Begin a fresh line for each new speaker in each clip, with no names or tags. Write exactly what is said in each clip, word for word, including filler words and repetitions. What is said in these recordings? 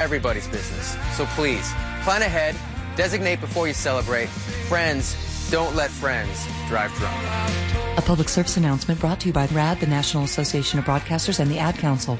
everybody's business. So please, plan ahead, designate before you celebrate. Friends, don't let friends drive drunk.
A public service announcement brought to you by R A D, the National Association of Broadcasters, and the Ad Council.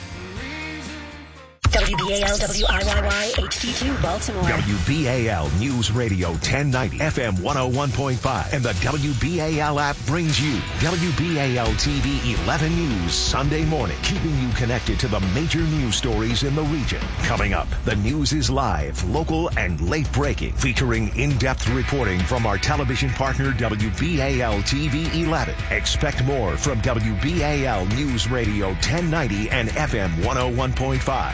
W B A L W I Y Y H D two Baltimore.
W B A L News Radio ten ninety F M one oh one point five and the W B A L app brings you W B A L T V eleven News Sunday morning, keeping you connected to the major news stories in the region. Coming up, the news is live, local, and late breaking, featuring in-depth reporting from our television partner W B A L T V eleven. Expect more from W B A L News Radio ten ninety and F M one oh one point five.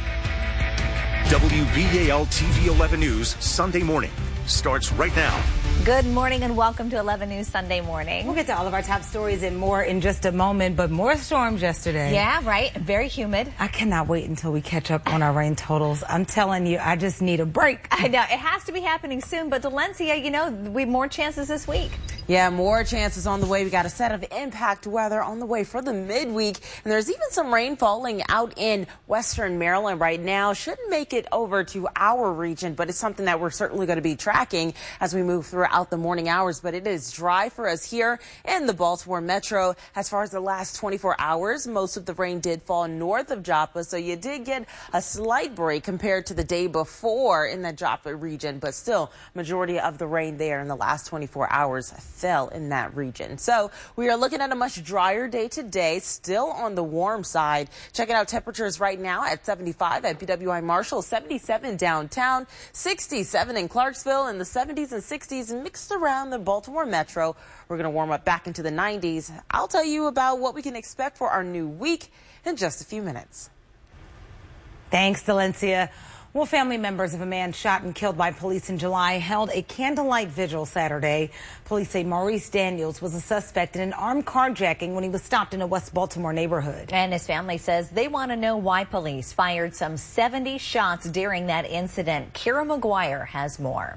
W B A L T V eleven News Sunday morning starts right now.
Good morning and welcome to eleven News Sunday morning.
We'll get to all of our top stories and more in just a moment, but more storms yesterday.
Yeah, right. Very humid.
I cannot wait until we catch up on our rain totals. I'm telling you, I just need a break.
I know. It has to be happening soon, but Delencia, you know, we have more chances this week.
Yeah, more chances on the way. We got a set of impact weather on the way for the midweek. And there's even some rain falling out in western Maryland right now. Shouldn't make it over to our region, but it's something that we're certainly going to be tracking as we move throughout the morning hours. But it is dry for us here in the Baltimore Metro. As far as the last twenty-four hours, most of the rain did fall north of Joppa. So you did get a slight break compared to the day before in the Joppa region. But still, majority of the rain there in the last twenty-four hours fell in that region. So we are looking at a much drier day today, still on the warm side. Checking out temperatures right now at seventy-five at B W I Marshall, seventy-seven downtown, sixty-seven in Clarksville, and the seventies and sixties mixed around the Baltimore Metro. We're going to warm up back into the nineties. I'll tell you about what we can expect for our new week in just a few minutes.
Thanks, Delencia. Well, family members of a man shot and killed by police in July held a candlelight vigil Saturday. Police say Maurice Daniels was a suspect in an armed carjacking when he was stopped in a West Baltimore neighborhood.
And his family says they want to know why police fired some seventy shots during that incident. Kira McGuire has more.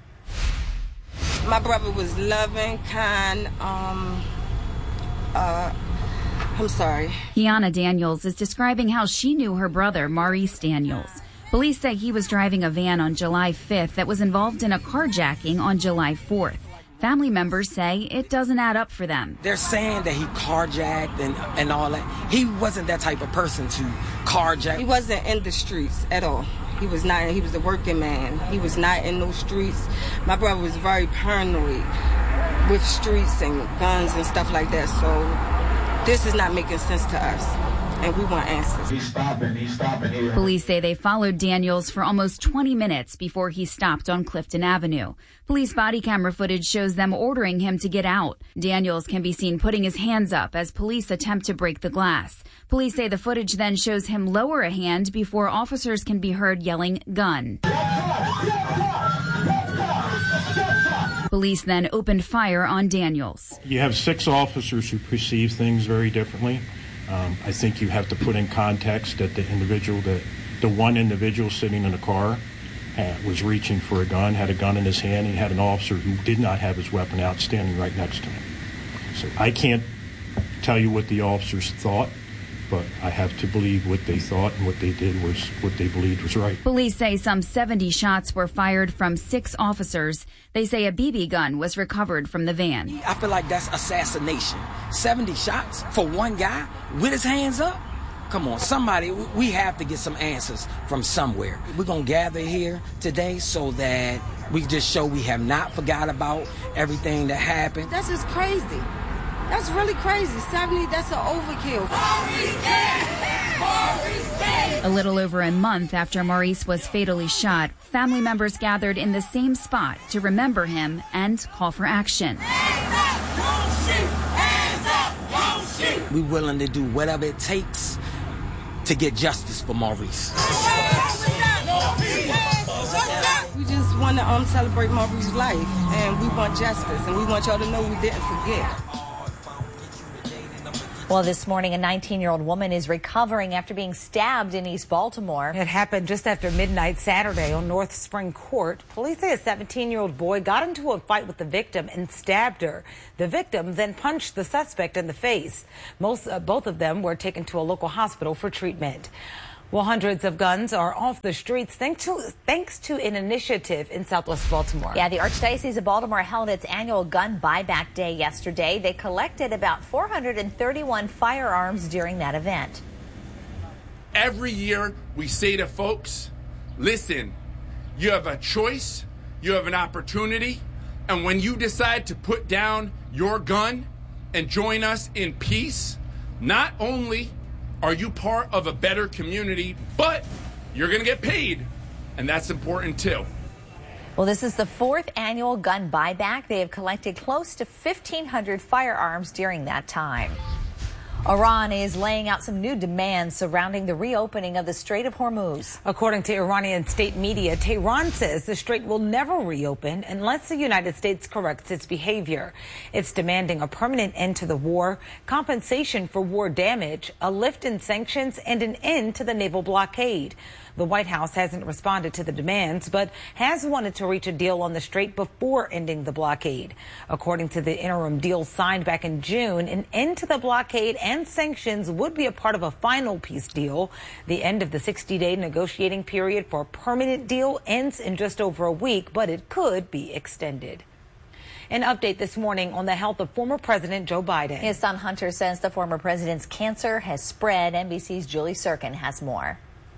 My brother was loving, kind, um, uh, I'm sorry.
Kiana Daniels is describing how she knew her brother, Maurice Daniels. Police say he was driving a van on July fifth that was involved in a carjacking on July fourth. Family members say it doesn't add up for them.
They're saying that he carjacked and, and all that. He wasn't that type of person to carjack.
He wasn't in the streets at all. He was not. He was a working man. He was not in those streets. My brother was very paranoid with streets and guns and stuff like that. So this is not making sense to us. And we want answers.
He's stopping, he's stopping here.
Police say they followed Daniels for almost twenty minutes before he stopped on Clifton Avenue. Police body camera footage shows them ordering him to get out. Daniels can be seen putting his hands up as police attempt to break the glass. Police say the footage then shows him lower a hand before officers can be heard yelling, "Gun." Police then opened fire on Daniels.
You have six officers who perceive things very differently. Um, I think you have to put in context that the individual, that the one individual sitting in the car uh, was reaching for a gun, had a gun in his hand, and he had an officer who did not have his weapon out standing right next to him. So I can't tell you what the officers thought, but I have to believe what they thought, and what they did was what they believed was right.
Police say some seventy shots were fired from six officers. They say a B B gun was recovered from the van.
I feel like that's assassination. seventy shots for one guy with his hands up? Come on, somebody, we have to get some answers from somewhere. We're going to gather here today so that we just show we have not forgot about everything that happened.
That's just crazy. That's really crazy. seventy, that's an overkill.
A little over a month after Maurice was fatally shot, family members gathered in the same spot to remember him and call for action.
Hands up, don't shoot! Hands up, don't shoot!
We're willing to do whatever it takes to get justice for Maurice.
We just want to um, celebrate Maurice's life, and we want justice, and we want y'all to know we didn't forget.
Well, this morning, a nineteen-year-old woman is recovering after being stabbed in East Baltimore.
It happened just after midnight Saturday on North Spring Court. Police say a seventeen-year-old boy got into a fight with the victim and stabbed her. The victim then punched the suspect in the face. Most, uh, both of them were taken to a local hospital for treatment. Well, hundreds of guns are off the streets thanks to, thanks to an initiative in Southwest Baltimore.
Yeah, the Archdiocese of Baltimore held its annual gun buyback day yesterday. They collected about four hundred thirty-one firearms during that event.
Every year we say to folks, listen, you have a choice, you have an opportunity, and when you decide to put down your gun and join us in peace, not only are you part of a better community, but you're going to get paid, and that's important too.
Well, this is the fourth annual gun buyback. They have collected close to fifteen hundred firearms during that time. Iran is laying out some new demands surrounding the reopening of the Strait of Hormuz.
According to Iranian state media, Tehran says the strait will never reopen unless the United States corrects its behavior. It's demanding a permanent end to the war, compensation for war damage, a lift in sanctions, and an end to the naval blockade. The White House hasn't responded to the demands, but has wanted to reach a deal on the strait before ending the blockade. According to the interim deal signed back in June, an end to the blockade and sanctions would be a part of a final peace deal. The end of the sixty-day negotiating period for a permanent deal ends in just over a week, but it could be extended. An update this morning on the health of former President Joe Biden.
His son Hunter says the former president's cancer has spread. N B C's Julie Sirkin has more.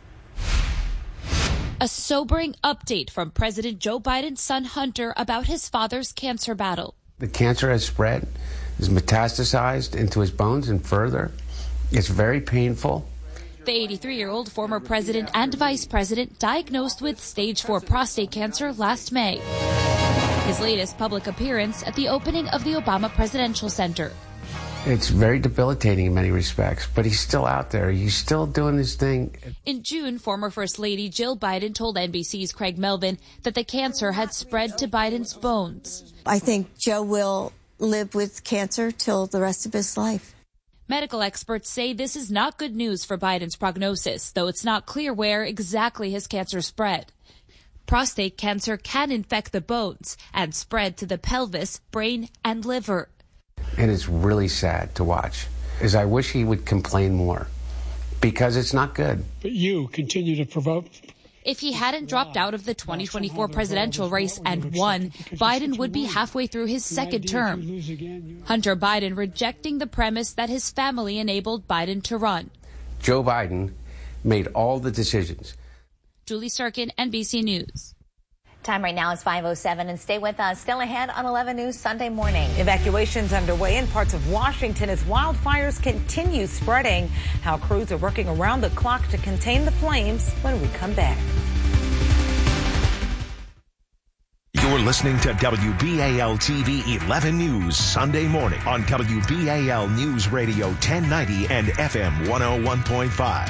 A sobering update from President Joe Biden's son Hunter about his father's cancer battle.
The cancer has spread, is metastasized into his bones and further. It's very painful.
The eighty-three-year-old former president and vice president diagnosed with stage four prostate cancer last May. His latest public appearance at the opening of the Obama Presidential Center.
It's very debilitating in many respects, but he's still out there. He's still doing his thing.
In June, former First Lady Jill Biden told N B C's Craig Melvin that the cancer had spread to Biden's bones.
I think Joe will live with cancer till the rest of his life.
Medical experts say this is not good news for Biden's prognosis, though it's not clear where exactly his cancer spread. Prostate cancer can infect the bones and spread to the pelvis, brain, and liver.
And it's really sad to watch, is I wish he would complain more, because it's not good.
But you continue to provoke.
If he hadn't dropped out of the twenty twenty-four presidential race and won, Biden would be halfway through his second term. Hunter Biden rejecting the premise that his family enabled Biden to run.
Joe Biden made all the decisions.
Julie Sirkin, N B C News.
Time right now is five oh seven, and stay with us. Still ahead on eleven News Sunday morning.
Evacuations underway in parts of Washington as wildfires continue spreading. How crews are working around the clock to contain the flames when we come back.
You're listening to W B A L T V eleven News Sunday morning on W B A L News Radio ten ninety and F M one oh one point five.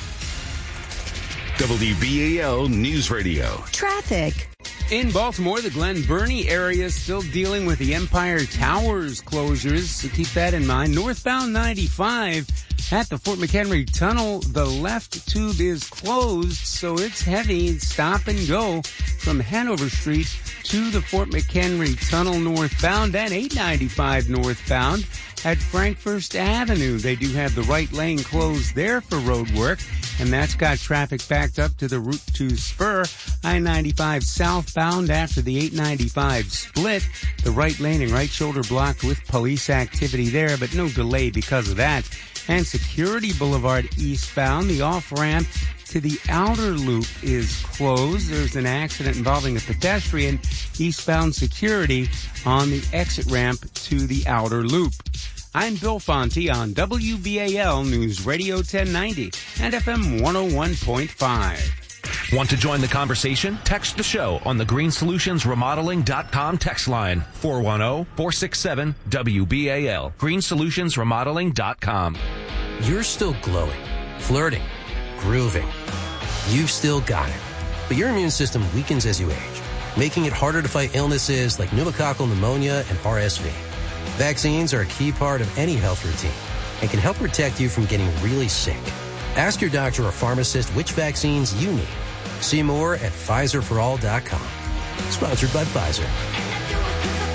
W B A L News Radio.
Traffic. In Baltimore, the Glen Burnie area is still dealing with the Empire Towers closures, so keep that in mind. Northbound ninety-five at the Fort McHenry Tunnel, the left tube is closed, so it's heavy. Stop and go from Hanover Street to the Fort McHenry Tunnel northbound, and eight ninety-five northbound at Frankfurt Avenue. They do have the right lane closed there for road work, and that's got traffic backed up to the Route two spur. I ninety-five southbound after the eight ninety-five split. The right lane and right shoulder blocked with police activity there, but no delay because of that. And Security Boulevard eastbound, the off-ramp to the outer loop is closed. There's an accident involving a pedestrian. Eastbound Security on the exit ramp to the outer loop. I'm Bill Fonte on W B A L News Radio ten ninety and F M one oh one point five.
Want to join the conversation? Text the show on the green solutions remodeling dot com text line, four one zero, four six seven, W B A L, green solutions remodeling dot com.
You're still glowing, flirting, grooving. You've still got it. But your immune system weakens as you age, making it harder to fight illnesses like pneumococcal pneumonia and R S V. Vaccines are a key part of any health routine and can help protect you from getting really sick. Ask your doctor or pharmacist which vaccines you need. See more at Pfizer for all dot com. Sponsored by Pfizer.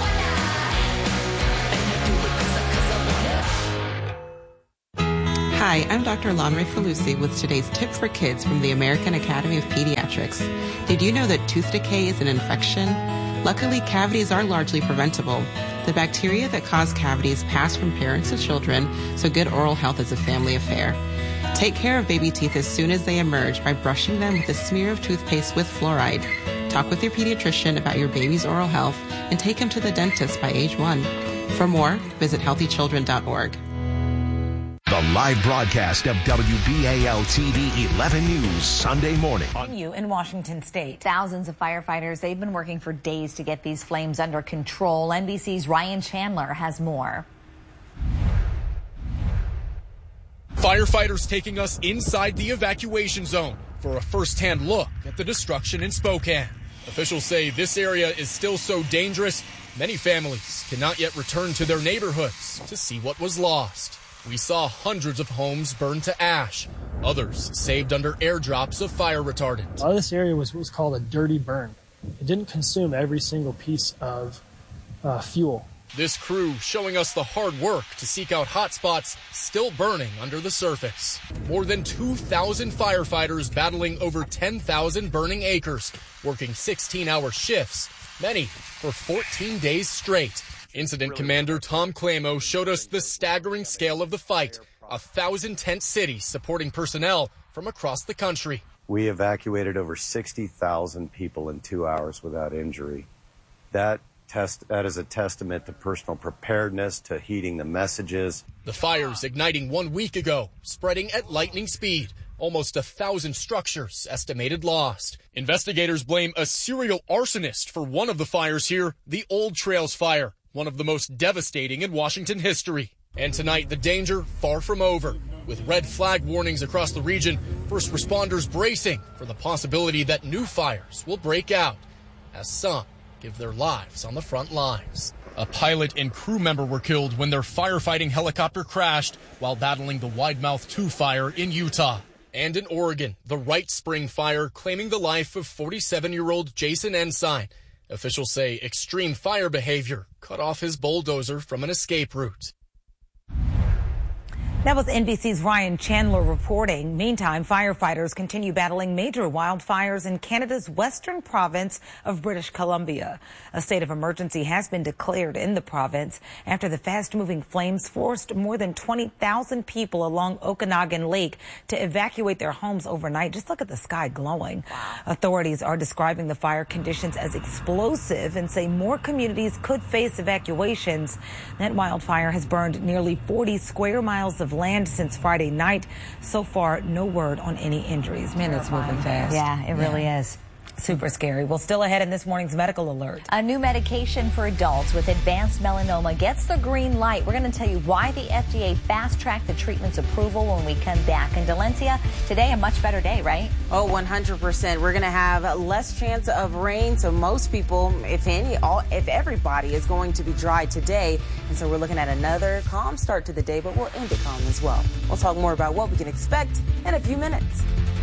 Hi,
Hi, I'm Doctor Lonray Falusi with today's tip for kids from the American Academy of Pediatrics. Did you know that tooth decay is an infection? Luckily, cavities are largely preventable. The bacteria that cause cavities pass from parents to children, so good oral health is a family affair. Take care of baby teeth as soon as they emerge by brushing them with a smear of toothpaste with fluoride. Talk with your pediatrician about your baby's oral health and take him to the dentist by age one. For more, visit healthy children dot org.
The live broadcast of W B A L T V eleven News Sunday morning.
You in Washington State. Thousands of firefighters, they've been working for days to get these flames under control. N B C's Ryan Chandler has more.
Firefighters taking us inside the evacuation zone for a first-hand look at the destruction in Spokane. Officials say this area is still so dangerous, many families cannot yet return to their neighborhoods to see what was lost. We saw hundreds of homes burned to ash, others saved under airdrops of fire retardant.
A lot of this area was what was called a dirty burn. It didn't consume every single piece of uh, fuel.
This crew showing us the hard work to seek out hot spots still burning under the surface. More than two thousand firefighters battling over ten thousand burning acres, working sixteen-hour shifts, many for fourteen days straight. Incident Commander Tom Clamo showed us the staggering scale of the fight. A thousand tent cities supporting personnel from across the country.
We evacuated over sixty thousand people in two hours without injury. That test, that is a testament to personal preparedness, to heeding the messages.
The fires igniting one week ago, spreading at lightning speed. Almost a thousand structures estimated lost. Investigators blame a serial arsonist for one of the fires here, the Old Trails fire, one of the most devastating in Washington history. And tonight, the danger far from over. With red flag warnings across the region, first responders bracing for the possibility that new fires will break out, as some give their lives on the front lines. A pilot and crew member were killed when their firefighting helicopter crashed while battling the Wide Mouth two fire in Utah. And in Oregon, the Wright Spring fire claiming the life of forty-seven-year-old Jason Ensign. Officials say extreme fire behavior cut off his bulldozer from an escape route.
That was N B C's Ryan Chandler reporting. Meantime, firefighters continue battling major wildfires in Canada's western province of British Columbia. A state of emergency has been declared in the province after the fast-moving flames forced more than twenty thousand people along Okanagan Lake to evacuate their homes overnight. Just look at the sky glowing. Wow. Authorities are describing the fire conditions as explosive and say more communities could face evacuations. That wildfire has burned nearly forty square miles of land since Friday night. So far, no word on any injuries. Man, it's moving fast.
Yeah, it really yeah. is.
Super scary. Well, still ahead in this morning's medical alert.
A new medication for adults with advanced melanoma gets the green light. We're going to tell you why the F D A fast-tracked the treatment's approval when we come back. And Delencia, today a much better day, right?
Oh, one hundred percent. We're going to have less chance of rain, so most people, if any, all, if everybody is going to be dry today. And so we're looking at another calm start to the day, but we'll end it calm as well. We'll talk more about what we can expect in a few minutes.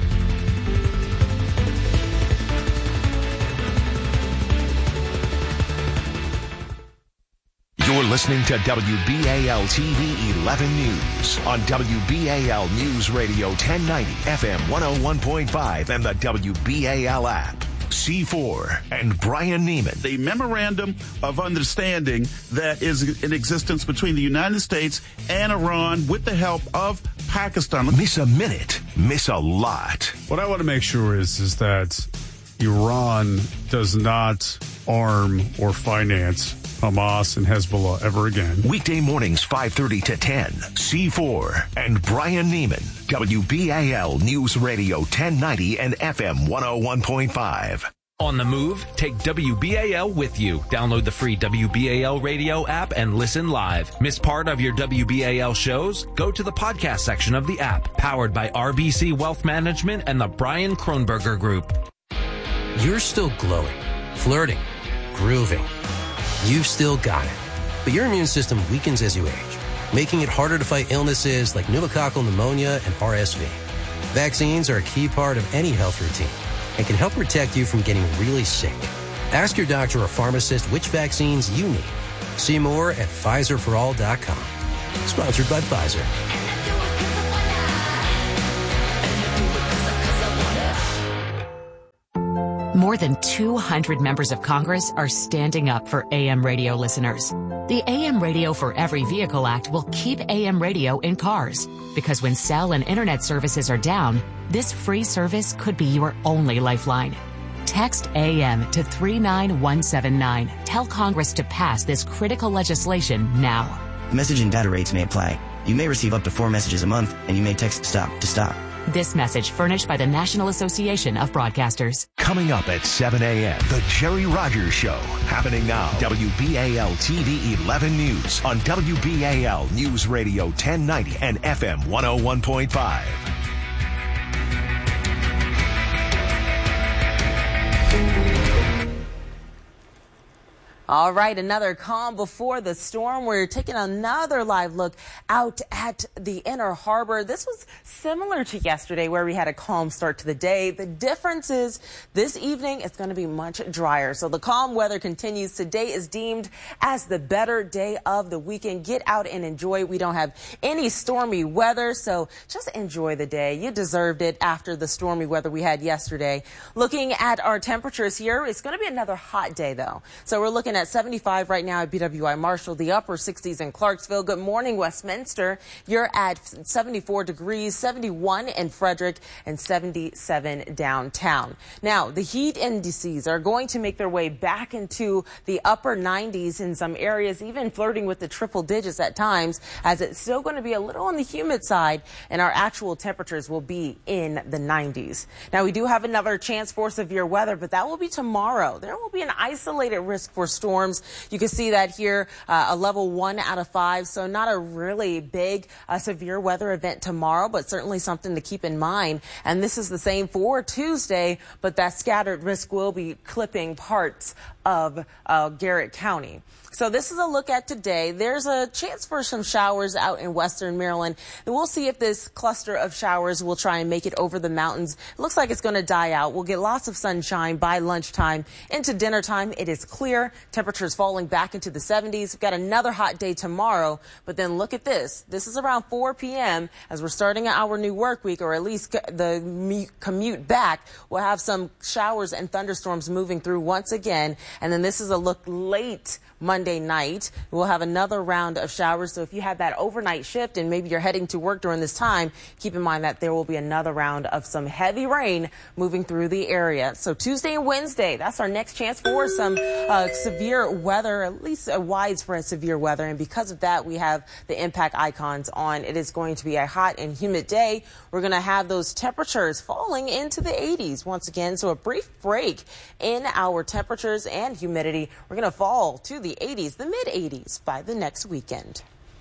You're listening to W B A L T V eleven News on W B A L News Radio ten ninety, F M one oh one point five, and the W B A L app. C four and Brian Neiman.
The memorandum of understanding that is in existence between the United States and Iran with the help of Pakistan.
Miss a minute, miss a lot.
What I want to make sure is, is that Iran does not arm or finance Hamas and Hezbollah ever again.
Weekday mornings five thirty to ten. C four and Brian Neiman. W B A L News Radio ten ninety and F M one oh one point five.
On the move, take W B A L with you. Download the free W B A L radio app and listen live. Miss part of your W B A L shows? Go to the podcast section of the app, powered by R B C Wealth Management and the Brian Kronberger Group.
You're still glowing, flirting, grooving. You've still got it. But your immune system weakens as you age, making it harder to fight illnesses like pneumococcal pneumonia and R S V. Vaccines are a key part of any health routine and can help protect you from getting really sick. Ask your doctor or pharmacist which vaccines you need. See more at Pfizer for all dot com. Sponsored by Pfizer.
More than two hundred members of Congress are standing up for A M radio listeners. The A M Radio for Every Vehicle Act will keep A M radio in cars, because when cell and internet services are down, this free service could be your only lifeline. Text A M to three nine one seven nine. Tell Congress to pass this critical legislation now.
Message and data rates may apply. You may receive up to four messages a month, and you may text STOP to stop.
This message furnished by the National Association of Broadcasters.
Coming up at seven a.m., The Jerry Rogers Show. Happening now. W B A L T V eleven News on W B A L News Radio ten ninety and F M one oh one point five.
All right, another calm before the storm. We're taking another live look out at the Inner Harbor. This was similar to yesterday where we had a calm start to the day. The difference is this evening it's going to be much drier. So the calm weather continues. Today is deemed as the better day of the weekend. Get out and enjoy. We don't have any stormy weather, so just enjoy the day. You deserved it after the stormy weather we had yesterday. Looking at our temperatures here, it's going to be another hot day, though. So we're looking at seventy-five right now at B W I Marshall, the upper sixties in Clarksville. Good morning, Westminster. You're at seventy-four degrees, seventy-one in Frederick, and seventy-seven downtown. Now, the heat indices are going to make their way back into the upper nineties in some areas, even flirting with the triple digits at times, as it's still going to be a little on the humid side, and our actual temperatures will be in the nineties. Now, we do have another chance for severe weather, but that will be tomorrow. There will be an isolated risk for storms. You can see that here, uh, a level one out of five. So not a really big uh, severe weather event tomorrow, but certainly something to keep in mind. And this is the same for Tuesday, but that scattered risk will be clipping parts of uh, Garrett County. So this is a look at today. There's a chance for some showers out in western Maryland. And we'll see if this cluster of showers will try and make it over the mountains. It looks like it's going to die out. We'll get lots of sunshine by lunchtime. Into dinner time, it is clear. Temperatures falling back into the seventies. We've got another hot day tomorrow. But then look at this. This is around four p.m. as we're starting our new work week, or at least the commute back. We'll have some showers and thunderstorms moving through once again. And then this is a look late Monday night. We'll have another round of showers. So if you have that overnight shift and maybe you're heading to work during this time, keep in mind that there will be another round of some heavy rain moving through the area. So Tuesday and Wednesday, that's our next chance for some uh, severe weather, at least a widespread severe weather. And because of that, we have the impact icons on. It is going to be a hot and humid day. We're going to have those temperatures falling into the eighties once again. So a brief break in our temperatures and humidity. We're going to fall to the eighties, the mid eighties by the next weekend.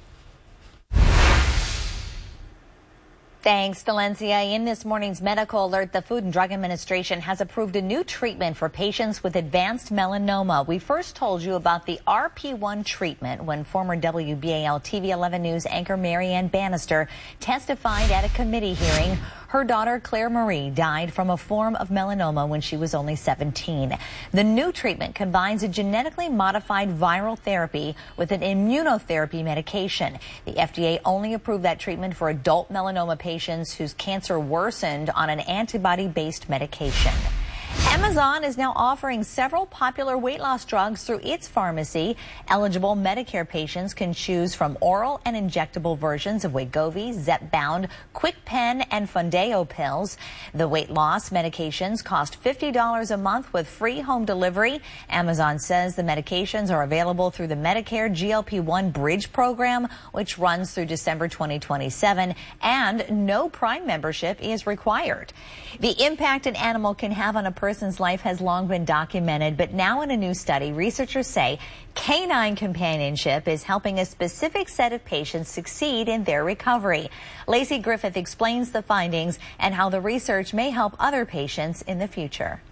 Thanks, Valencia. In this morning's medical alert, the Food and Drug Administration has approved a new treatment for patients with advanced melanoma. We first told you about the R P one treatment when former W B A L T V eleven News anchor Marianne Bannister testified at a committee hearing. Her daughter, Claire Marie, died from a form of melanoma when she was only seventeen. The new treatment combines a genetically modified viral therapy with an immunotherapy medication. The F D A only approved that treatment for adult melanoma patients whose cancer worsened on an antibody-based medication. Amazon is now offering several popular weight loss drugs through its pharmacy. Eligible Medicare patients can choose from oral and injectable versions of Wegovy, Zepbound, QuickPen, and Fundeo pills. The weight loss medications cost fifty dollars a month with free home delivery. Amazon says the medications are available through the Medicare G L P one Bridge program, which runs through December twenty twenty-seven, and no Prime membership is required. The impact an animal can have on a person's life has long been documented, but now in a new study, researchers say canine companionship is helping a specific set of patients succeed in their recovery. Lacey Griffith explains the findings and how the research may help other patients in the future.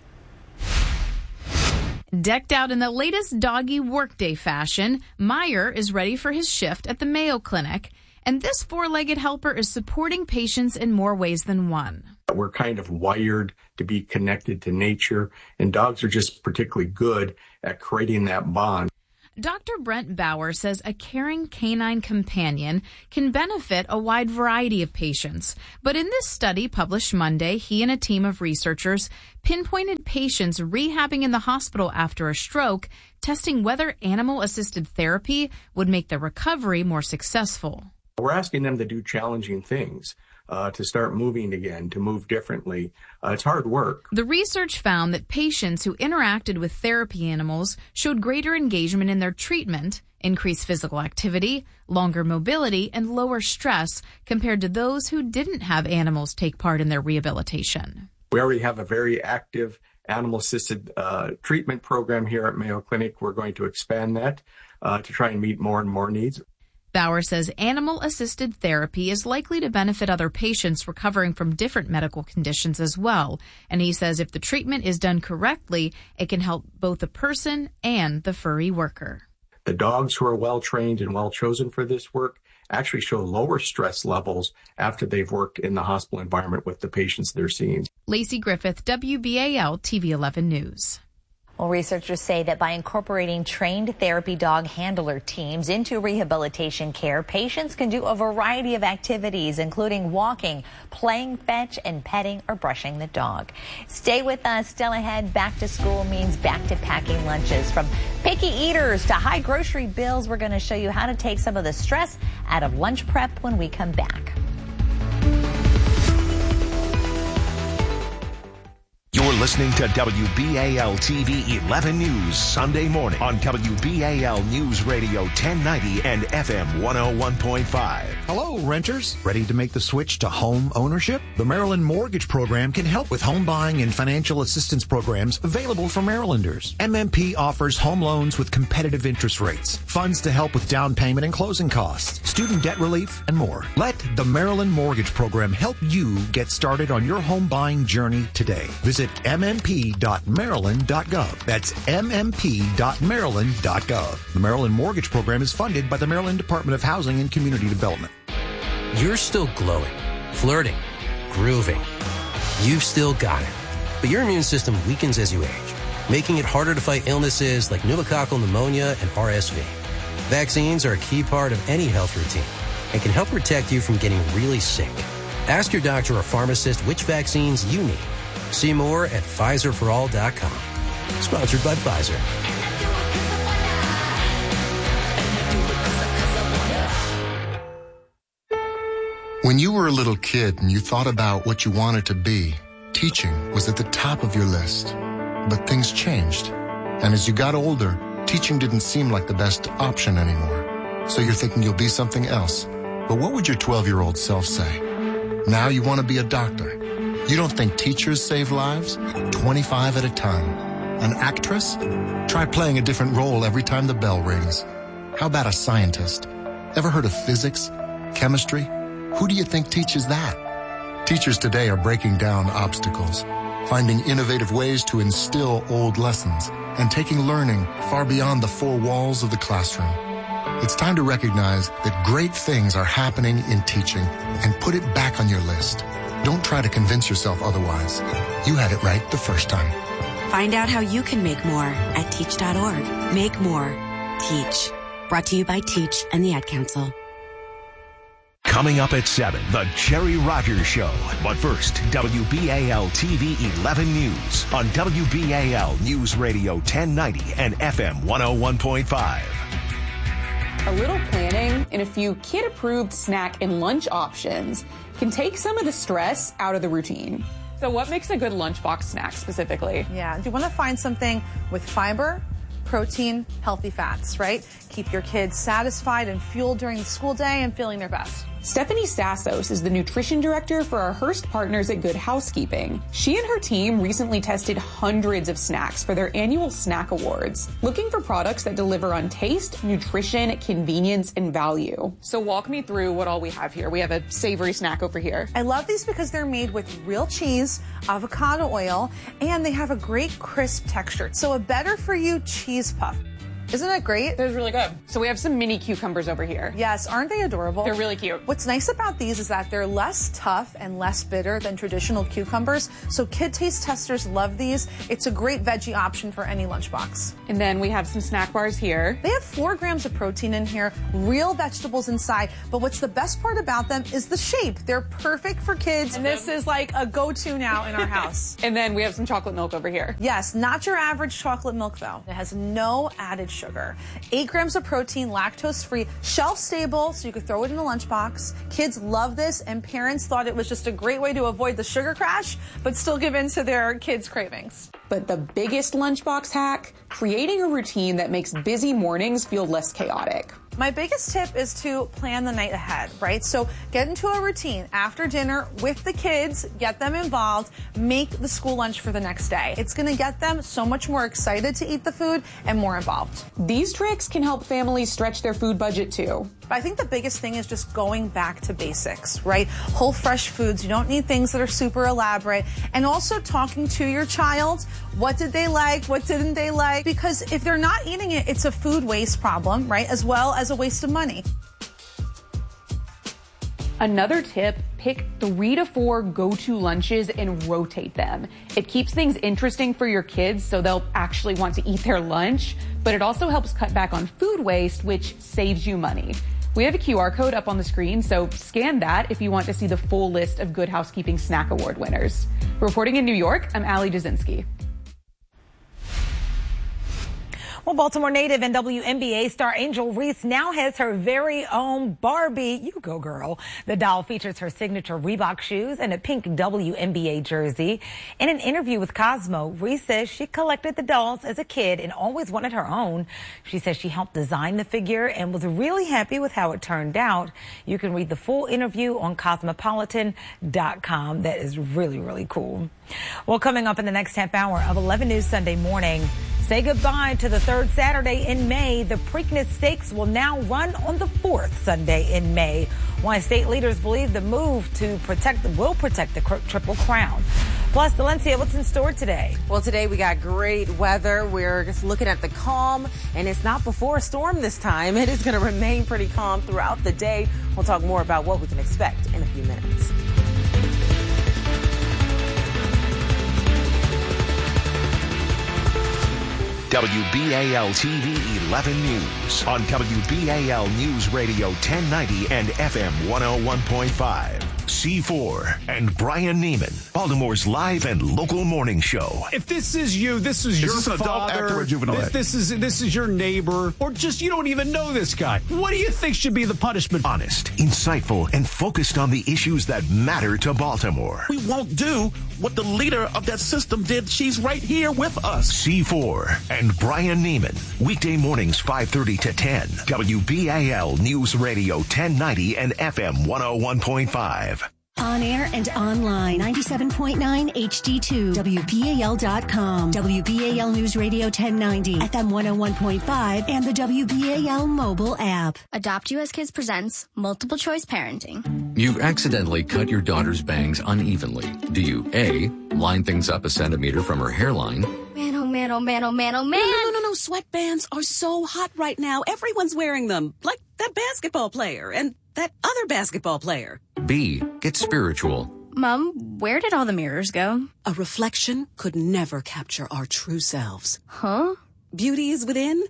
Decked out in the latest doggy workday fashion, Meyer is ready for his shift at the Mayo Clinic. And this four-legged helper is supporting patients in more ways than one.
We're kind of wired to be connected to nature, and dogs are just particularly good at creating that bond.
Doctor Brent Bauer says a caring canine companion can benefit a wide variety of patients. But in this study published Monday, he and a team of researchers pinpointed patients rehabbing in the hospital after a stroke, testing whether animal-assisted therapy would make the recovery more successful.
We're asking them to do challenging things, uh, to start moving again, to move differently. Uh, it's hard work.
The research found that patients who interacted with therapy animals showed greater engagement in their treatment, increased physical activity, longer mobility, and lower stress compared to those who didn't have animals take part in their rehabilitation.
We already have a very active animal-assisted uh, treatment program here at Mayo Clinic. We're going to expand that uh, to try and meet more and more needs.
Bauer says animal-assisted therapy is likely to benefit other patients recovering from different medical conditions as well. And he says if the treatment is done correctly, it can help both the person and the furry worker.
The dogs who are well-trained and well-chosen for this work actually show lower stress levels after they've worked in the hospital environment with the patients they're seeing.
Lacey Griffith, W B A L T V eleven News.
Well, researchers say that by incorporating trained therapy dog handler teams into rehabilitation care, patients can do a variety of activities, including walking, playing fetch, and petting or brushing the dog. Stay with us. Still ahead, back to school means back to packing lunches. From picky eaters to high grocery bills, we're going to show you how to take some of the stress out of lunch prep when we come back.
You're listening to W B A L T V eleven News Sunday morning on W B A L News Radio ten ninety and F M one oh one point five.
Hello, renters. Ready to make the switch to home ownership? The Maryland Mortgage Program can help with home buying and financial assistance programs available for Marylanders. M M P offers home loans with competitive interest rates, funds to help with down payment and closing costs, student debt relief, and more. Let the Maryland Mortgage Program help you get started on your home buying journey today. Visit m m p dot maryland dot gov. That's m m p dot maryland dot gov. The Maryland Mortgage Program is funded by the Maryland Department of Housing and Community Development.
You're still glowing, flirting, grooving. You've still got it. But your immune system weakens as you age, making it harder to fight illnesses like pneumococcal pneumonia and R S V. Vaccines are a key part of any health routine and can help protect you from getting really sick. Ask your doctor or pharmacist which vaccines you need. See more at Pfizer for all dot com. Sponsored by Pfizer.
When you were a little kid and you thought about what you wanted to be, teaching was at the top of your list. But things changed. And as you got older, teaching didn't seem like the best option anymore. So you're thinking you'll be something else. But what would your twelve-year-old self say? Now you want to be a doctor. You don't think teachers save lives? twenty-five at a time. An actress? Try playing a different role every time the bell rings. How about a scientist? Ever heard of physics? Chemistry? Who do you think teaches that? Teachers today are breaking down obstacles, finding innovative ways to instill old lessons, and taking learning far beyond the four walls of the classroom. It's time to recognize that great things are happening in teaching and put it back on your list. Don't try to convince yourself otherwise. You had it right the first time.
Find out how you can make more at teach dot org. Make more. Teach. Brought to you by Teach and the Ad Council.
Coming up at seven, the Jerry Rogers Show. But first, W B A L T V eleven News on W B A L News Radio ten ninety and F M one oh one point five.
A little planning and a few kid-approved snack and lunch options can take some of the stress out of the routine. So what makes a good lunchbox snack specifically?
Yeah, you want to find something with fiber, protein, healthy fats, right? Keep your kids satisfied and fueled during the school day and feeling their best.
Stephanie Sassos is the nutrition director for our Hearst partners at Good Housekeeping. She and her team recently tested hundreds of snacks for their annual snack awards, looking for products that deliver on taste, nutrition, convenience, and value. So walk me through what all we have here. We have a savory snack over here.
I love these because they're made with real cheese, avocado oil, and they have a great crisp texture. So a better for you cheese puff. Isn't that great?
That was really good. So we have some mini cucumbers over here.
Yes, aren't they adorable?
They're really cute.
What's nice about these is that they're less tough and less bitter than traditional cucumbers. So kid taste testers love these. It's a great veggie option for any lunchbox.
And then we have some snack bars here.
They have four grams of protein in here, real vegetables inside. But what's the best part about them is the shape. They're perfect for kids. And this is like a go-to now in our house.
And then we have some chocolate milk over here.
Yes, not your average chocolate milk though. It has no added sugar. Eight grams of protein, lactose-free, shelf-stable, so you could throw it in a lunchbox. Kids love this, and parents thought it was just a great way to avoid the sugar crash, but still give in to their kids' cravings.
But the biggest lunchbox hack, creating a routine that makes busy mornings feel less chaotic.
My biggest tip is to plan the night ahead, right? So get into a routine after dinner with the kids, get them involved, make the school lunch for the next day. It's gonna get them so much more excited to eat the food and more involved.
These tricks can help families stretch their food budget too.
I think the biggest thing is just going back to basics, right? Whole fresh foods. You don't need things that are super elaborate. And also talking to your child. What did they like? What didn't they like? Because if they're not eating it, it's a food waste problem, right? As well as a waste of money.
Another tip, pick three to four go-to lunches and rotate them. It keeps things interesting for your kids so they'll actually want to eat their lunch, but it also helps cut back on food waste, which saves you money. We have a Q R code up on the screen, so scan that if you want to see the full list of Good Housekeeping Snack Award winners. Reporting in New York, I'm Allie Jasinski.
Well, Baltimore native and W N B A star Angel Reese now has her very own Barbie. You go, girl. The doll features her signature Reebok shoes and a pink W N B A jersey. In an interview with Cosmo, Reese says she collected the dolls as a kid and always wanted her own. She says she helped design the figure and was really happy with how it turned out. You can read the full interview on cosmopolitan dot com. That is really, really cool. Well, coming up in the next half hour of eleven News Sunday Morning, say goodbye to the third Saturday in May. The Preakness Stakes will now run on the fourth Sunday in May. Why state leaders believe the move to protect will protect the Triple Crown. Plus, Valencia, what's in store today?
Well, today we got great weather. We're just looking at the calm, and it's not before a storm this time. It is going to remain pretty calm throughout the day. We'll talk more about what we can expect in a few minutes.
W B A L T V eleven News on W B A L News Radio ten ninety and F M one oh one point five. C four and Brian Neiman, Baltimore's live and local morning show.
If this is you, this is,
is
your
this an adult
father,
actor or juvenile
this,
act?
this is this is your neighbor, or just you don't even know this guy. What do you think should be the punishment?
Honest, insightful, and focused on the issues that matter to Baltimore.
We won't do what the leader of that system did. She's right here with us.
C four and Brian Neiman, weekday mornings five thirty to ten. W B A L News Radio ten ninety and F M one oh one point five.
On air and online, ninety-seven point nine H D two, W B A L dot com, W B A L News Radio ten ninety, F M one oh one point five, and the W B A L mobile app.
Adopt U S Kids presents Multiple Choice Parenting.
You've accidentally cut your daughter's bangs unevenly. Do you A, line things up a centimeter from her hairline?
Man, oh man, oh man, oh man, oh man.
No, no, no, no, no. Sweatbands are so hot right now. Everyone's wearing them. Like that basketball player and that other basketball player.
B, get spiritual.
Mom, where did all the mirrors go?
A reflection could never capture our true selves.
Huh?
Beauty is within.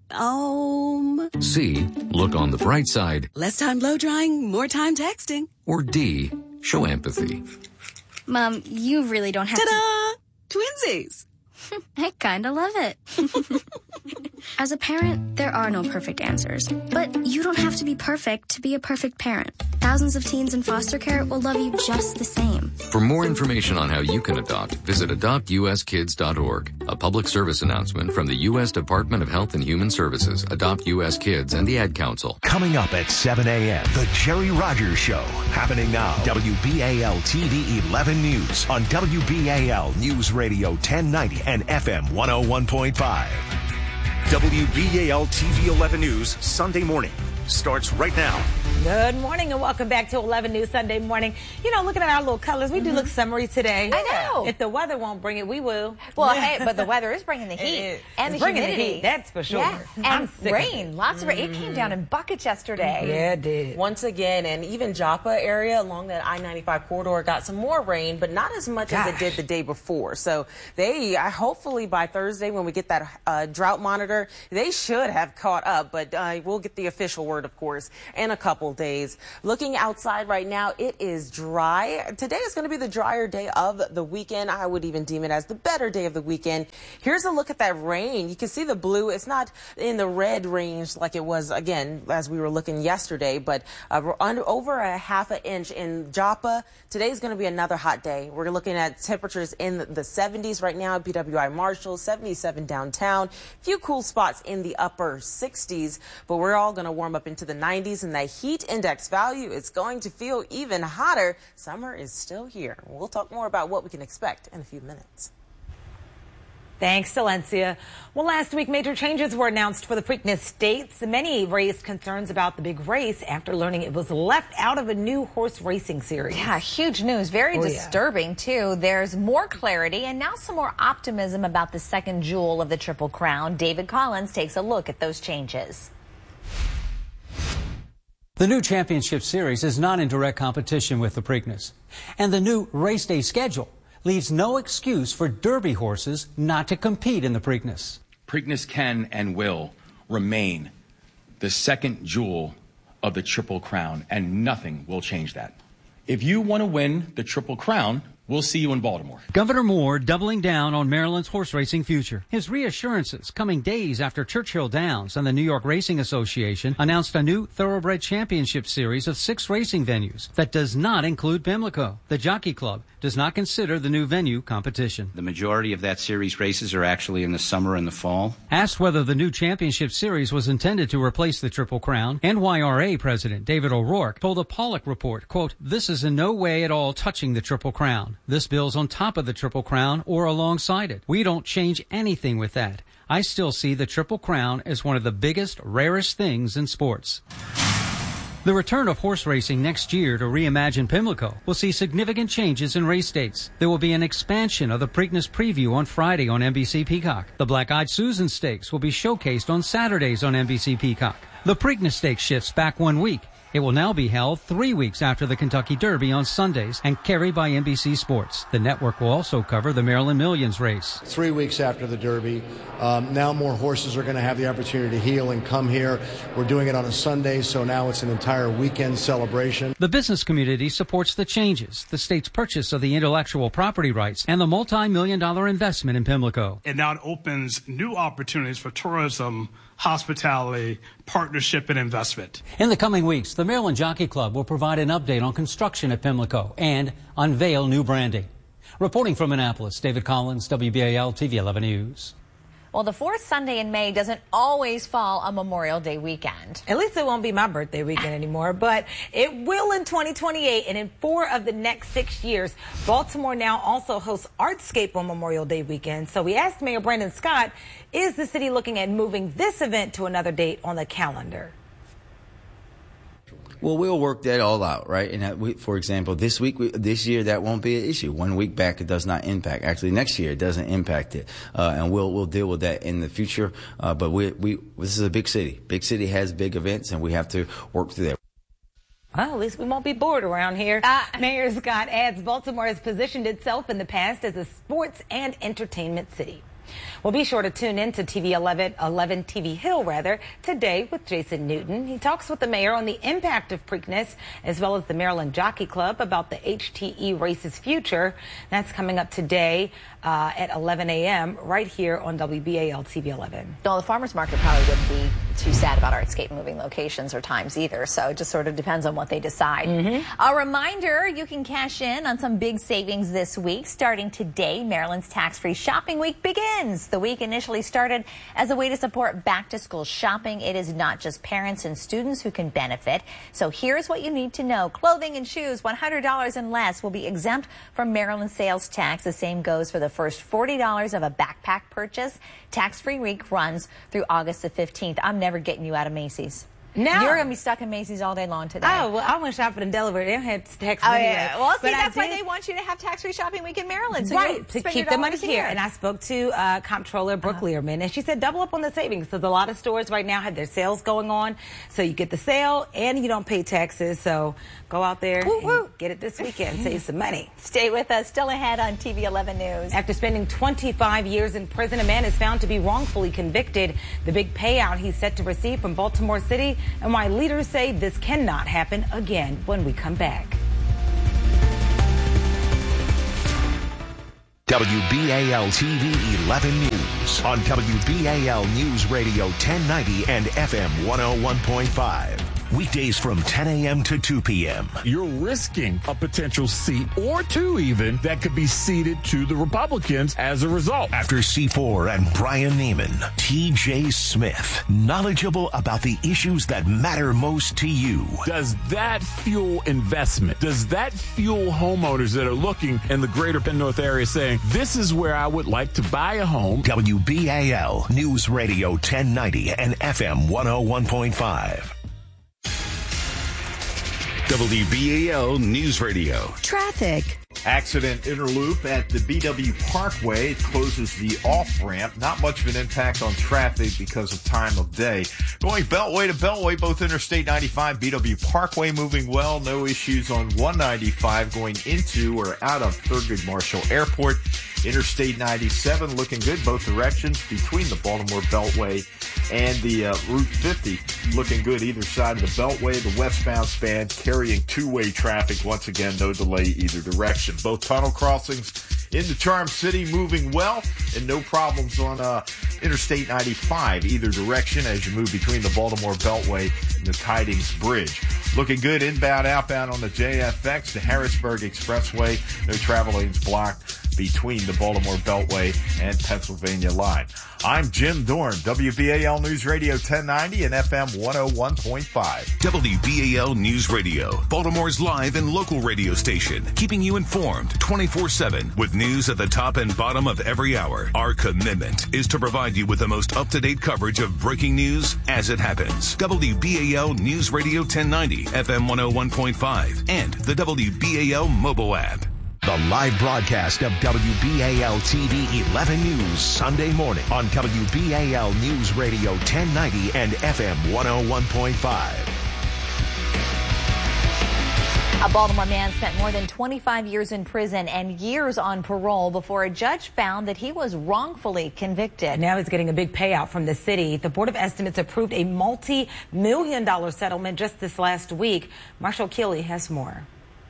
Um.
C, look on the bright side.
Less time blow drying, more time texting.
Or D, show empathy.
Mom, you really don't have
Ta-da!
to...
Twinsies!
I kinda love it. As a parent, there are no perfect answers. But you don't have to be perfect to be a perfect parent. Thousands of teens in foster care will love you just the same.
For more information on how you can adopt, visit adopt U S kids dot org. A public service announcement from the U S Department of Health and Human Services, Adopt U S Kids, and the Ad Council.
Coming up at seven a.m., The Jerry Rogers Show. Happening now. W B A L T V eleven News on W B A L News Radio ten ninety and F M one oh one point five.
W B A L T V eleven News Sunday morning starts right now.
Good morning and welcome back to eleven News Sunday Morning. You know, looking at our little colors, we do look summery today.
I know.
If the weather won't bring it, we will.
Well, hey, but the weather is bringing the heat
It
and
is
the
bringing the
humidity.
heat, that's for sure.
Yeah.
I'm
And
sick of
rain,
it.
lots of rain. It came down in buckets yesterday.
Yeah, it did.
Once again, and even Joppa area along that I ninety-five corridor got some more rain, but not as much as it did the day before. So they, I hopefully by Thursday when we get that uh, drought monitor, they should have caught up, but uh, we'll get the official word, of course, in a couple days. Looking outside right now, it is dry. Today is going to be the drier day of the weekend. I would even deem it as the better day of the weekend. Here's a look at that rain. You can see the blue. It's not in the red range like it was, again, as we were looking yesterday, but uh, under, over a half an inch in Joppa. Today is going to be another hot day. We're looking at temperatures in the seventies right now at P W I Marshall, seventy-seven downtown. A few cool spots in the upper sixties, but we're all going to warm up into the nineties, and that heat index value is going to feel even hotter. Summer is still here. We'll talk more about what we can expect in a few minutes.
Thanks, Valencia. Well, last week, major changes were announced for the Preakness Stakes. Many raised concerns about the big race after learning it was left out of a new horse racing series.
Yeah, huge news. Very
Oh, yeah.
disturbing, too. There's more clarity and now some more optimism about the second jewel of the Triple Crown. David Collins takes a look at those changes.
The new championship series is not in direct competition with the Preakness, and the new race day schedule leaves no excuse for Derby horses not to compete in the Preakness.
Preakness can and will remain the second jewel of the Triple Crown, and nothing will change that. If you want to win the Triple Crown, we'll see you in Baltimore.
Governor Moore doubling down on Maryland's horse racing future. His reassurances coming days after Churchill Downs and the New York Racing Association announced a new Thoroughbred Championship series of six racing venues that does not include Pimlico. The Jockey Club does not consider the new venue competition.
The majority of that series races are actually in the summer and the fall.
Asked whether the new championship series was intended to replace the Triple Crown, N Y R A President David O'Rourke told the Pollock Report, quote, "This is in no way at all touching the Triple Crown. This builds on top of the Triple Crown or alongside it. We don't change anything with that. I still see the Triple Crown as one of the biggest, rarest things in sports." The return of horse racing next year to reimagine Pimlico will see significant changes in race dates. There will be an expansion of the Preakness Preview on Friday on N B C Peacock. The Black-Eyed Susan Stakes will be showcased on Saturdays on N B C Peacock. The Preakness Stakes shifts back one week. It will now be held three weeks after the Kentucky Derby on Sundays and carried by N B C Sports. The network will also cover the Maryland Millions race.
Three weeks after the Derby, um, now more horses are going to have the opportunity to heal and come here. We're doing it on a Sunday, so now it's an entire weekend celebration.
The business community supports the changes, the state's purchase of the intellectual property rights, and the multi-million dollar investment in Pimlico.
It now opens new opportunities for tourism, hospitality, partnership, and investment.
In the coming weeks, the Maryland Jockey Club will provide an update on construction at Pimlico and unveil new branding. Reporting from Annapolis, David Collins, W B A L T V eleven News.
Well, the fourth Sunday in May doesn't always fall on Memorial Day weekend.
At least it won't be my birthday weekend anymore, but it will in twenty twenty-eight, and in four of the next six years. Baltimore now also hosts Artscape on Memorial Day weekend. So we asked Mayor Brandon Scott, is the city looking at moving this event to another date on the calendar?
Well, we'll work that all out, right? And that we, for example, this week, we, this year, that won't be an issue. One week back, it does not impact. Actually, next year, it doesn't impact it, uh, and we'll we'll deal with that in the future. Uh, but we we this is a big city. Big city has big events, and we have to work through that.
Well, at least we won't be bored around here. Uh, Mayor Scott adds Baltimore has positioned itself in the past as a sports and entertainment city. Well, be sure to tune in to T V eleven, eleven T V Hill, rather, today with Jason Newton. He talks with the mayor on the impact of Preakness, as well as the Maryland Jockey Club, about the H T E race's future. That's coming up today uh, at eleven a m right here on W B A L T V eleven.
No, the farmers market probably wouldn't be too sad about Artscape moving locations or times either, so it just sort of depends on what they decide. Mm-hmm. A reminder, you can cash in on some big savings this week. Starting today, Maryland's tax-free shopping week begins. The week initially started as a way to support back-to-school shopping. It is not just parents and students who can benefit. So here's what you need to know. Clothing and shoes, one hundred dollars and less, will be exempt from Maryland sales tax. The same goes for the first forty dollars of a backpack purchase. Tax-free week runs through August the fifteenth. I'm never getting you out of Macy's.
No.
You're going to be stuck in Macy's all day long today.
Oh, well, I went shopping in Delaware. They don't have tax
Oh,
anyway.
yeah. Well, see,
But I
that's why
did-
they want you to have tax-free shopping week in Maryland. So
right,
you
to
spend
keep
your
the money
dollars
here. And I spoke to uh, Comptroller Brooke uh-huh. Learman, and she said double up on the savings because a lot of stores right now have their sales going on. So you get the sale and you don't pay taxes. So go out there woo, and woo. get it this weekend, save some money.
Stay with us. Still ahead on T V eleven News.
After spending twenty-five years in prison, a man is found to be wrongfully convicted. The big payout he's set to receive from Baltimore City and why leaders say this cannot happen again when we come back.
W B A L T V eleven News on W B A L News Radio ten ninety and F M one oh one point five. Weekdays from ten a.m. to two p.m.
You're risking a potential seat or two even that could be ceded to the Republicans as a result.
After C four and Brian Neiman, T J Smith, knowledgeable about the issues that matter most to you.
Does that fuel investment? Does that fuel homeowners that are looking in the greater Penn North area saying, this is where I would like to buy a home?
W B A L News Radio ten ninety and F M one oh one point five.
W B A L News Radio.
Traffic.
Accident interloop at the B W Parkway. It closes the off-ramp. Not much of an impact on traffic because of time of day. Going Beltway to Beltway, both Interstate ninety-five, B W Parkway moving well. No issues on one ninety-five going into or out of Thurgood Marshall Airport. Interstate ninety-seven looking good both directions between the Baltimore Beltway and the uh, Route fifty looking good either side of the Beltway. The westbound span carrying two-way traffic. Once again, no delay either direction. Both tunnel crossings into Charm City moving well and no problems on uh, Interstate ninety-five either direction as you move between the Baltimore Beltway and the Tidings Bridge. Looking good inbound, outbound on the J F X, the Harrisburg Expressway. No travel lanes blocked between the Baltimore Beltway and Pennsylvania line. I'm Jim Dorn, W B A L News Radio ten ninety and F M one oh one point five.
W B A L News Radio, Baltimore's live and local radio station, keeping you informed twenty-four seven with news at the top and bottom of every hour. Our commitment is to provide you with the most up-to-date coverage of breaking news as it happens. W B A L News Radio ten ninety, F M one oh one point five, and the W B A L mobile app. The live broadcast of W B A L T V eleven News Sunday morning on W B A L News Radio ten ninety and F M one oh one point five.
A Baltimore man spent more than twenty-five years in prison and years on parole before a judge found that he was wrongfully convicted.
Now he's getting a big payout from the city. The Board of Estimates approved a multi-million dollar settlement just this last week. Marshall Keeley has more.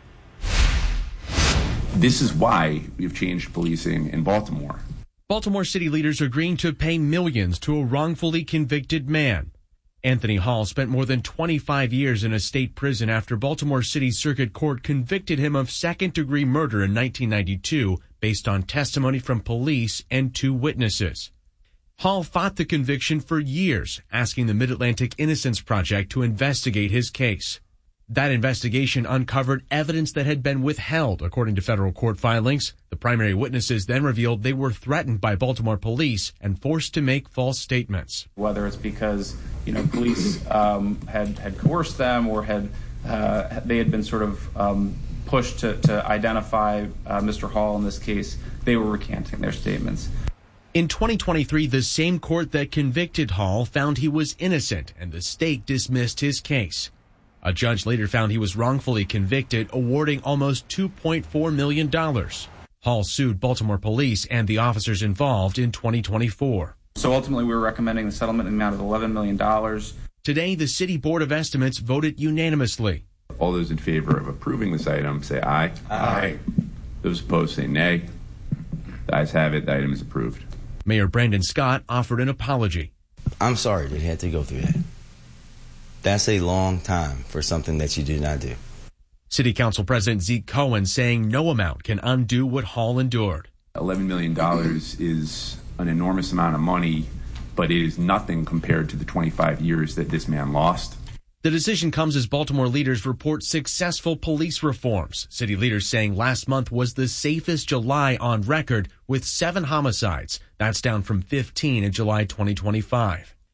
This is why we've changed policing in Baltimore.
Baltimore city leaders are agreeing to pay millions to a wrongfully convicted man. Anthony Hall spent more than twenty-five years in a state prison after Baltimore City Circuit Court convicted him of second-degree murder in nineteen ninety-two based on testimony from police and two witnesses. Hall fought the conviction for years, asking the Mid-Atlantic Innocence Project to investigate his case. That investigation uncovered evidence that had been withheld, according to federal court filings. The primary witnesses then revealed they were threatened by Baltimore police and forced to make false statements.
Whether it's because, you know, police um, had, had coerced them or had uh, they had been sort of um, pushed to, to identify uh, Mister Hall in this case, they were recanting their statements.
In twenty twenty-three, the same court that convicted Hall found he was innocent, and the state dismissed his case. A judge later found he was wrongfully convicted, awarding almost two point four million dollars. Hall sued Baltimore police and the officers involved in twenty twenty-four.
So ultimately, we were recommending the settlement in the amount of eleven million dollars.
Today, the City Board of Estimates voted unanimously.
All those in favor of approving this item say aye.
Aye.
Aye. Those opposed say nay. The ayes have it. The item is approved.
Mayor Brandon Scott offered an apology.
I'm sorry that he had to go through that. That's a long time for something that you did not do.
City Council President Zeke Cohen saying no amount can undo what Hall endured.
eleven million dollars is an enormous amount of money, but it is nothing compared to the twenty-five years that this man lost.
The decision comes as Baltimore leaders report successful police reforms. City leaders saying last month was the safest July on record with seven homicides. That's down from fifteen in July twenty twenty-five.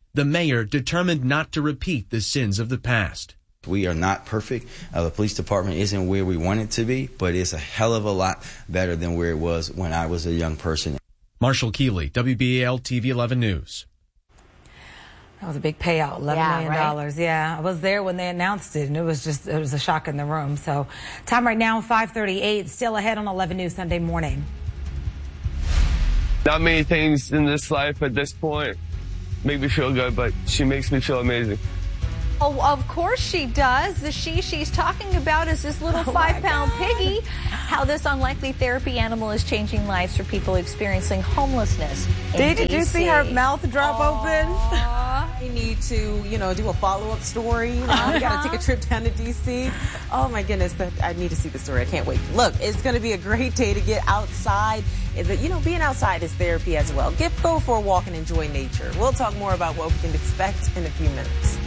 The mayor determined not to repeat the sins of the past.
We are not perfect. Uh, the police department isn't where we want it to be, but it's a hell of a lot better than where it was when I was a young person.
Marshall Keeley, W B A L T V eleven News.
That was a big payout, eleven
Yeah,
million dollars.
right?
Yeah, I was there when they announced it, and it was just, it was a shock in the room. So time right now, five thirty-eight, still ahead on eleven News Sunday morning.
Not many things in this life at this point make me feel good, but she makes me feel amazing.
Oh, of course she does. The she she's talking about is this little
Oh
five-pound piggy. How this unlikely therapy animal is changing lives for people experiencing homelessness. in
Did you
D C.
see her mouth drop
Aww.
open? We need to, you know, do a follow-up story. You know,
Uh-huh.
we got to take a trip down to D C. Oh my goodness, that I need to see the story. I can't wait. Look, it's going to be a great day to get outside. You know, being outside is therapy as well. Get go for a walk and enjoy nature. We'll talk more about what we can expect in a few minutes.